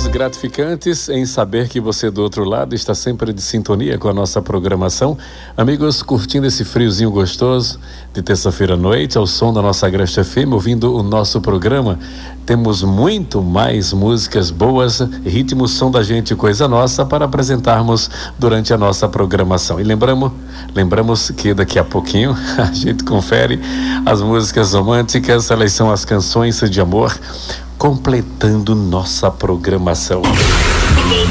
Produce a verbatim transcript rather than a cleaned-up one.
Momentos gratificantes em saber que você do outro lado está sempre de sintonia com a nossa programação. Amigos, curtindo esse friozinho gostoso de terça-feira à noite, ao som da nossa Agreste F M, ouvindo o nosso programa. Temos muito mais músicas boas, ritmo, som da gente, coisa nossa, para apresentarmos durante a nossa programação. E lembramos, lembramos que daqui a pouquinho a gente confere as músicas românticas, elas são as canções de amor, completando nossa programação.